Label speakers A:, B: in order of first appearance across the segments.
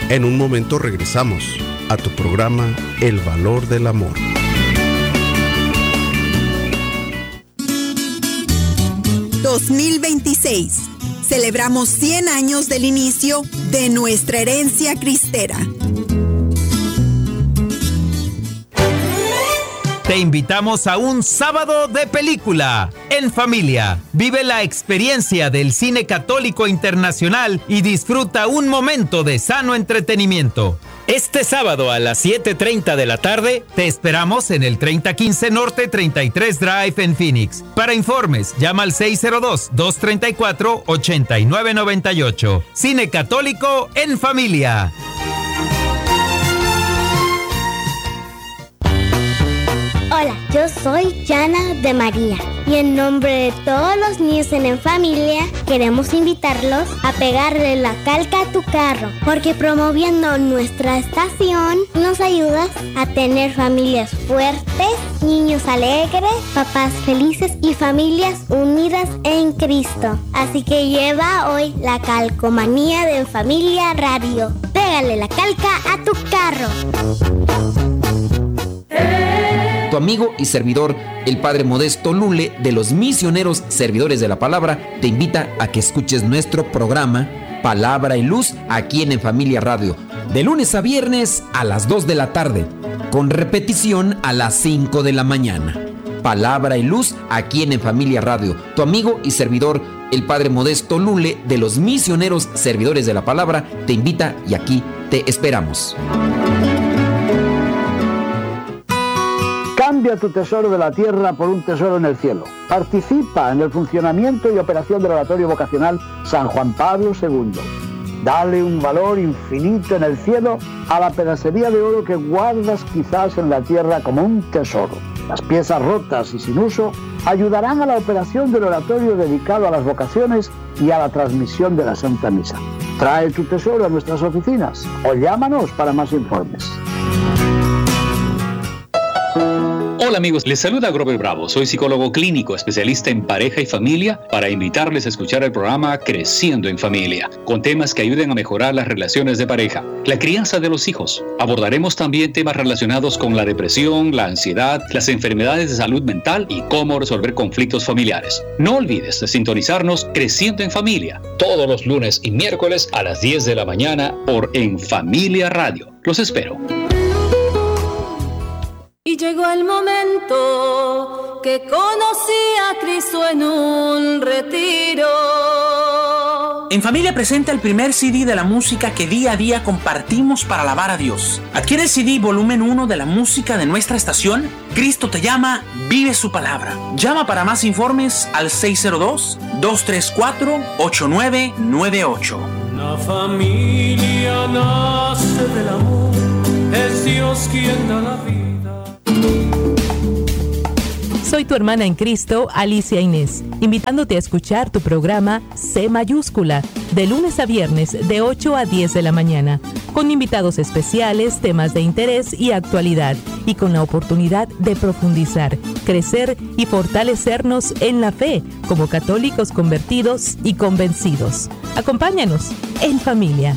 A: En un momento regresamos a tu programa El Valor del Amor.
B: ...2026... celebramos 100 años del inicio de nuestra herencia cristera.
C: Te invitamos a un sábado de película en familia. Vive la experiencia del cine católico internacional y disfruta un momento de sano entretenimiento. Este sábado a las 7:30 de la tarde te esperamos en el 3015 Norte 33 Drive en Phoenix. Para informes, llama al 602-234-8998. Cine católico en familia.
D: Hola, yo soy Yana de María y en nombre de todos los niños en Familia queremos invitarlos a pegarle la calca a tu carro, porque promoviendo nuestra estación nos ayudas a tener familias fuertes, niños alegres, papás felices y familias unidas en Cristo. Así que lleva hoy la calcomanía de Familia Radio. Pégale la calca a tu carro.
E: Tu amigo y servidor, el Padre Modesto Lule, de los Misioneros Servidores de la Palabra, te invita a que escuches nuestro programa Palabra y Luz aquí en Familia Radio, de lunes a viernes a las 2 de la tarde, con repetición a las 5 de la mañana. Palabra y Luz aquí en Familia Radio. Tu amigo y servidor, el Padre Modesto Lule, de los Misioneros Servidores de la Palabra, te invita y aquí te esperamos.
F: Cambia tu tesoro de la tierra por un tesoro en el cielo. Participa en el funcionamiento y operación del Oratorio Vocacional San Juan Pablo II. Dale un valor infinito en el cielo a la pedacería de oro que guardas quizás en la tierra como un tesoro. Las piezas rotas y sin uso ayudarán a la operación del oratorio dedicado a las vocaciones y a la transmisión de la Santa Misa. Trae tu tesoro a nuestras oficinas o llámanos para más informes.
G: Hola amigos, les saluda Grover Bravo. Soy psicólogo clínico, especialista en pareja y familia, para invitarles a escuchar el programa Creciendo en Familia, con temas que ayuden a mejorar las relaciones de pareja, la crianza de los hijos. Abordaremos también temas relacionados con la depresión, la ansiedad, las enfermedades de salud mental y cómo resolver conflictos familiares. No olvides de sintonizarnos Creciendo en Familia, todos los lunes y miércoles a las 10 de la mañana por En Familia Radio. Los espero.
H: Y llegó el momento que conocí a Cristo en un retiro.
I: En Familia presenta el primer CD de la música que día a día compartimos para alabar a Dios. Adquiere el CD volumen 1 de la música de nuestra estación. Cristo te llama, vive su palabra. Llama para más informes al 602-234-8998.
J: La familia nace del amor, es Dios quien da la vida.
K: Soy tu hermana en Cristo, Alicia Inés, invitándote a escuchar tu programa C Mayúscula, de lunes a viernes de 8 a 10 de la mañana, con invitados especiales, temas de interés y actualidad, y con la oportunidad de profundizar, crecer y fortalecernos en la fe como católicos convertidos y convencidos. Acompáñanos en Familia.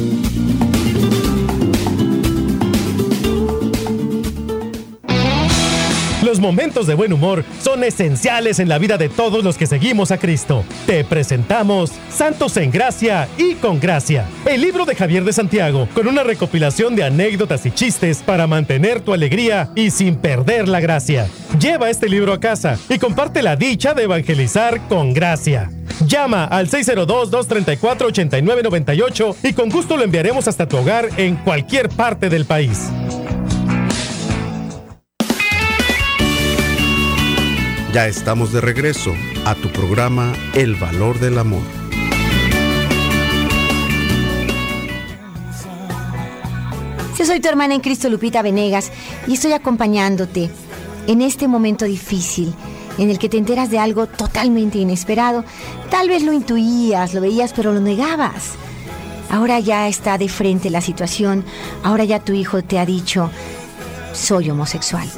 L: Los momentos de buen humor son esenciales en la vida de todos los que seguimos a Cristo. Te presentamos Santos en Gracia y con Gracia, el libro de Javier de Santiago, con una recopilación de anécdotas y chistes para mantener tu alegría y sin perder la gracia. Lleva este libro a casa y comparte la dicha de evangelizar con gracia. Llama al 602-234-8998 y con gusto lo enviaremos hasta tu hogar en cualquier parte del país.
A: Ya estamos de regreso a tu programa El Valor del Amor.
M: Yo soy tu hermana en Cristo, Lupita Venegas, y estoy acompañándote en este momento difícil en el que te enteras de algo totalmente inesperado. Tal vez lo intuías, lo veías, pero lo negabas. Ahora ya está de frente la situación. Ahora ya tu hijo te ha dicho: soy homosexual.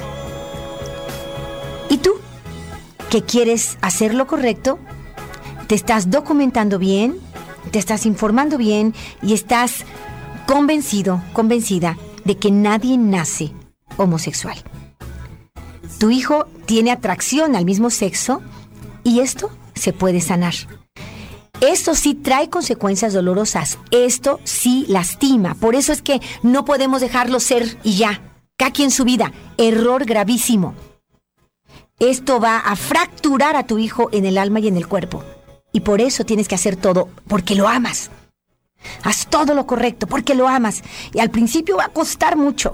M: ¿Y tú? ¿Que quieres hacer lo correcto? ¿Te estás documentando bien? ¿Te estás informando bien? ¿Y estás convencida de que nadie nace homosexual. Tu hijo tiene atracción al mismo sexo y esto se puede sanar. Esto sí trae consecuencias dolorosas. Esto sí lastima. Por eso es que no podemos dejarlo ser y ya. Cada quien su vida. Error gravísimo. Esto va a fracturar a tu hijo en el alma y en el cuerpo. Y por eso tienes que hacer todo, porque lo amas. Haz todo lo correcto, porque lo amas. Y al principio va a costar mucho.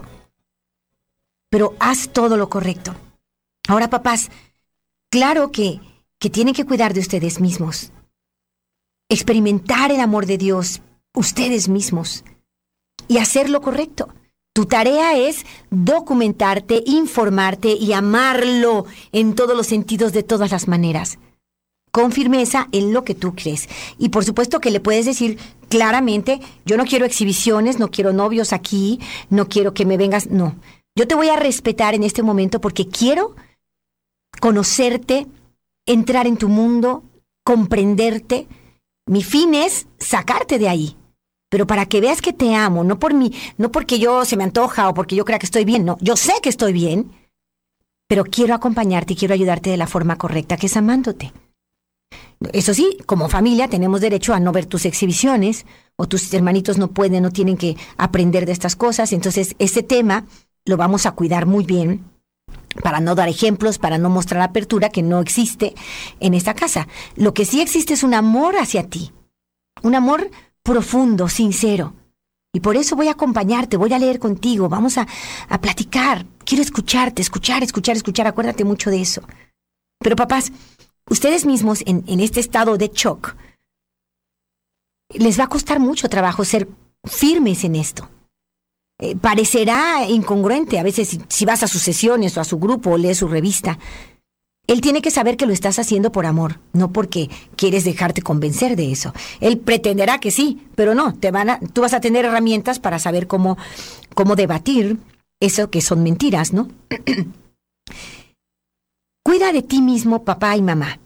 M: Pero haz todo lo correcto. Ahora, papás, claro que tienen que cuidar de ustedes mismos. Experimentar el amor de Dios, ustedes mismos. Y hacer lo correcto. Tu tarea es documentarte, informarte y amarlo en todos los sentidos, de todas las maneras. Con firmeza en lo que tú crees. Y por supuesto que le puedes decir claramente, yo no quiero exhibiciones, no quiero novios aquí, no quiero que me vengas, no. Yo te voy a respetar en este momento porque quiero conocerte, entrar en tu mundo, comprenderte. Mi fin es sacarte de ahí. Pero para que veas que te amo, no porque yo se me antoja o porque yo crea que estoy bien, no. Yo sé que estoy bien, pero quiero acompañarte y quiero ayudarte de la forma correcta, que es amándote. Eso sí, como familia tenemos derecho a no ver tus exhibiciones, o tus hermanitos no tienen que aprender de estas cosas. Entonces, ese tema lo vamos a cuidar muy bien para no dar ejemplos, para no mostrar apertura que no existe en esta casa. Lo que sí existe es un amor hacia ti, un amor profundo, sincero. Y por eso voy a acompañarte, voy a leer contigo, vamos a platicar. Quiero escucharte, escuchar. Acuérdate mucho de eso. Pero papás, ustedes mismos en este estado de shock, les va a costar mucho trabajo ser firmes en esto. Parecerá incongruente a veces si vas a sus sesiones o a su grupo o lees su revista. Él tiene que saber que lo estás haciendo por amor, no porque quieres dejarte convencer de eso. Él pretenderá que sí, pero no, tú vas a tener herramientas para saber cómo debatir eso que son mentiras, ¿no? Cuida de ti mismo, papá y mamá.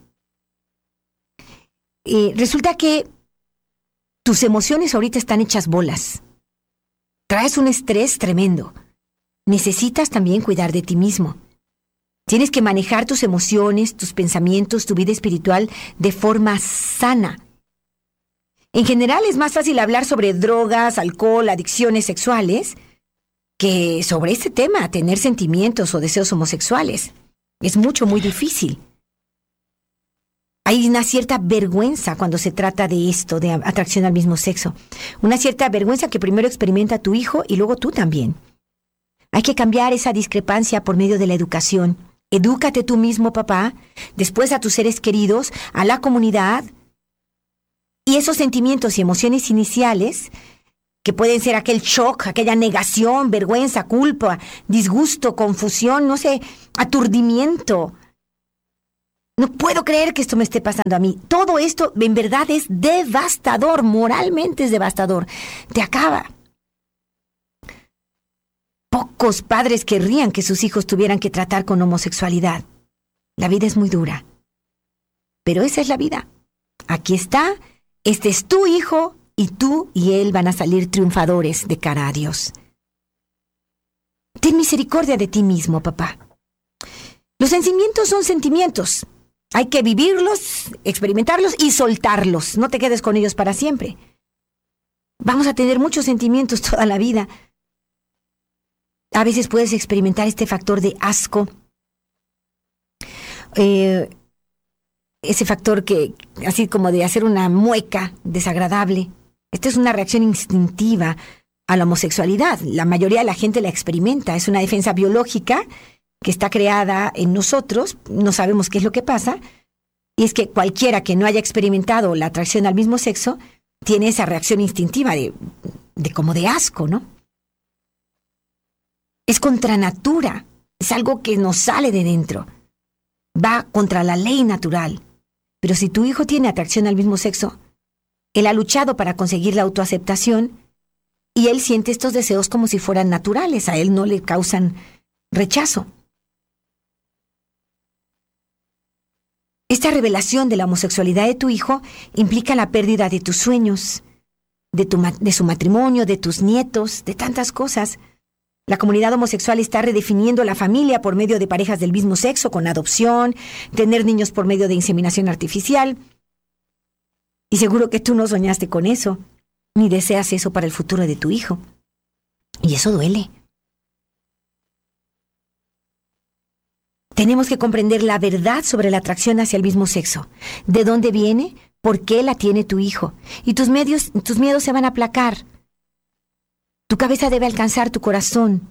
M: Resulta que tus emociones ahorita están hechas bolas. Traes un estrés tremendo. Necesitas también cuidar de ti mismo. Tienes que manejar tus emociones, tus pensamientos, tu vida espiritual de forma sana. En general es más fácil hablar sobre drogas, alcohol, adicciones sexuales, que sobre este tema, tener sentimientos o deseos homosexuales. Es muy difícil. Hay una cierta vergüenza cuando se trata de esto, de atracción al mismo sexo. Una cierta vergüenza que primero experimenta tu hijo y luego tú también. Hay que cambiar esa discrepancia por medio de la educación. Edúcate tú mismo, papá, después a tus seres queridos, a la comunidad. Y esos sentimientos y emociones iniciales, que pueden ser aquel shock, aquella negación, vergüenza, culpa, disgusto, confusión, no sé, aturdimiento. No puedo creer que esto me esté pasando a mí. Todo esto en verdad es devastador, moralmente es devastador. Te acaba. Pocos padres querrían que sus hijos tuvieran que tratar con homosexualidad. La vida es muy dura. Pero esa es la vida. Aquí está, este es tu hijo y tú y él van a salir triunfadores de cara a Dios. Ten misericordia de ti mismo, papá. Los sentimientos son sentimientos. Hay que vivirlos, experimentarlos y soltarlos. No te quedes con ellos para siempre. Vamos a tener muchos sentimientos toda la vida. A veces puedes experimentar este factor de asco. Ese factor que, así como de hacer una mueca desagradable. Esta es una reacción instintiva a la homosexualidad. La mayoría de la gente la experimenta. Es una defensa biológica que está creada en nosotros, no sabemos qué es lo que pasa, y es que cualquiera que no haya experimentado la atracción al mismo sexo tiene esa reacción instintiva de como de asco, ¿no? Es contra natura, es algo que nos sale de dentro, va contra la ley natural. Pero si tu hijo tiene atracción al mismo sexo, él ha luchado para conseguir la autoaceptación y él siente estos deseos como si fueran naturales, a él no le causan rechazo. Esta revelación de la homosexualidad de tu hijo implica la pérdida de tus sueños, de su matrimonio, de tus nietos, de tantas cosas. La comunidad homosexual está redefiniendo la familia por medio de parejas del mismo sexo, con adopción, tener niños por medio de inseminación artificial. Y seguro que tú no soñaste con eso, ni deseas eso para el futuro de tu hijo. Y eso duele. Tenemos que comprender la verdad sobre la atracción hacia el mismo sexo. ¿De dónde viene? ¿Por qué la tiene tu hijo? Y tus miedos se van a aplacar. Tu cabeza debe alcanzar tu corazón.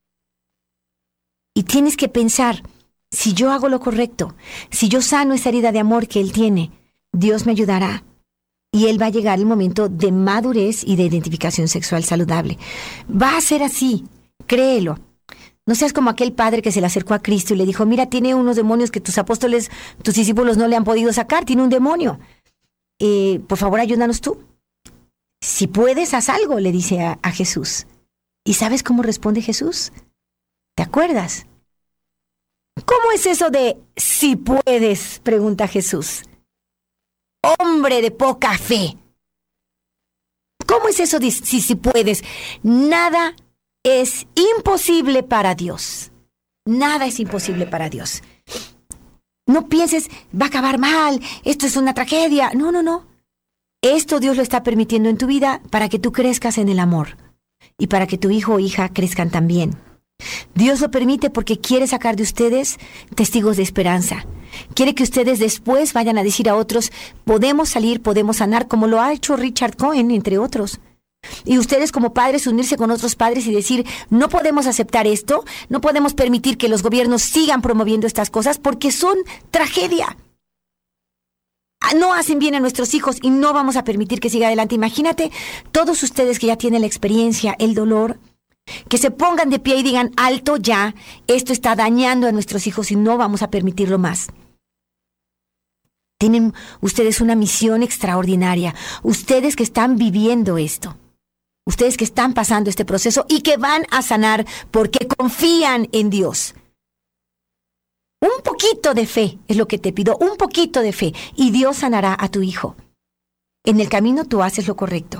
M: Y tienes que pensar, si yo hago lo correcto, si yo sano esa herida de amor que él tiene, Dios me ayudará. Y él va a llegar el momento de madurez y de identificación sexual saludable. Va a ser así, créelo. No seas como aquel padre que se le acercó a Cristo y le dijo, mira, tiene unos demonios que tus apóstoles, tus discípulos no le han podido sacar, tiene un demonio. Por favor, ayúdanos tú. Si puedes, haz algo, le dice a Jesús. ¿Y sabes cómo responde Jesús? ¿Te acuerdas? ¿Cómo es eso de si puedes? Pregunta Jesús. Hombre de poca fe. ¿Cómo es eso de si puedes? Nada es imposible para Dios. Nada es imposible para Dios. No pienses, va a acabar mal, esto es una tragedia. No. Esto Dios lo está permitiendo en tu vida para que tú crezcas en el amor y para que tu hijo o hija crezcan también. Dios lo permite porque quiere sacar de ustedes testigos de esperanza. Quiere que ustedes después vayan a decir a otros, podemos salir, podemos sanar, como lo ha hecho Richard Cohen, entre otros. Y ustedes como padres unirse con otros padres y decir, no podemos aceptar esto, no podemos permitir que los gobiernos sigan promoviendo estas cosas porque son tragedia. No hacen bien a nuestros hijos y no vamos a permitir que siga adelante. Imagínate todos ustedes que ya tienen la experiencia, el dolor, que se pongan de pie y digan, alto ya, esto está dañando a nuestros hijos y no vamos a permitirlo más. Tienen ustedes una misión extraordinaria, ustedes que están viviendo esto, ustedes que están pasando este proceso y que van a sanar porque confían en Dios. Un poquito de fe es lo que te pido, un poquito de fe, y Dios sanará a tu hijo. En el camino tú haces lo correcto.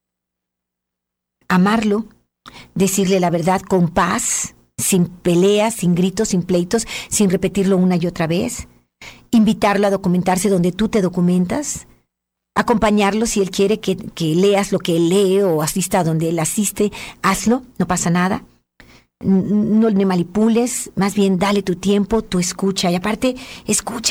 M: Amarlo, decirle la verdad con paz, sin peleas, sin gritos, sin pleitos, sin repetirlo una y otra vez. Invitarlo a documentarse donde tú te documentas. Acompañarlo si él quiere que leas lo que él lee o asista a donde él asiste, hazlo, no pasa nada. No le manipules, más bien dale tu tiempo, tu escucha. Y aparte, escucha.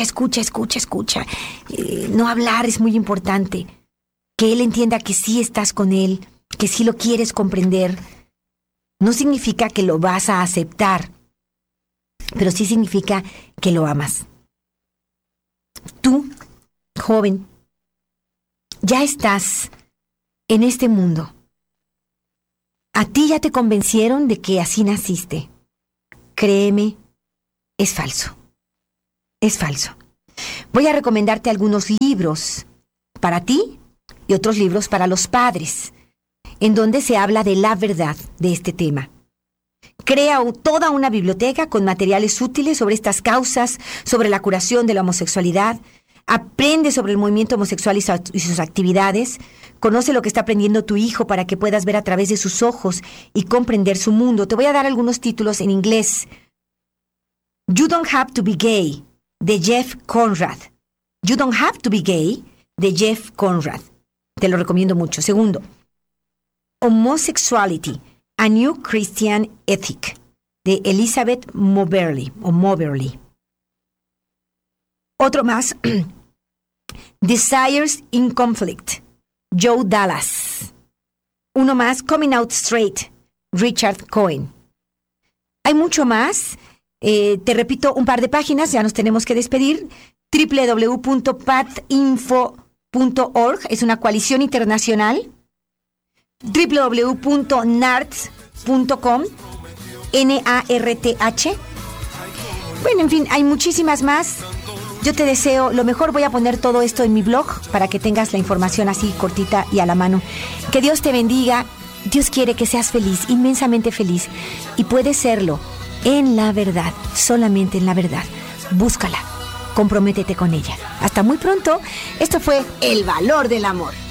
M: No hablar es muy importante. Que él entienda que sí estás con él, que sí lo quieres comprender. No significa que lo vas a aceptar, pero sí significa que lo amas. Tú, joven, ya estás en este mundo. A ti ya te convencieron de que así naciste. Créeme, es falso. Es falso. Voy a recomendarte algunos libros para ti y otros libros para los padres, en donde se habla de la verdad de este tema. Crea toda una biblioteca con materiales útiles sobre estas causas, sobre la curación de la homosexualidad. Aprende sobre el movimiento homosexual y sus actividades. Conoce lo que está aprendiendo tu hijo para que puedas ver a través de sus ojos y comprender su mundo. Te voy a dar algunos títulos en inglés. You Don't Have to Be Gay, de Jeff Conrad. You Don't Have to Be Gay, de Jeff Conrad. Te lo recomiendo mucho. Segundo, Homosexuality, A New Christian Ethic, de Elizabeth Moberly. Otro más, Desires in Conflict, Joe Dallas. Uno más, Coming Out Straight, Richard Cohen. Hay mucho más. Te repito un par de páginas, ya nos tenemos que despedir. www.patinfo.org, es una coalición internacional. www.narth.com, NARTH. Bueno, en fin, hay muchísimas más. Yo te deseo lo mejor. Voy a poner todo esto en mi blog para que tengas la información así cortita y a la mano. Que Dios te bendiga. Dios quiere que seas feliz, inmensamente feliz. Y puedes serlo en la verdad, solamente en la verdad. Búscala, comprométete con ella. Hasta muy pronto. Esto fue El Valor del Amor.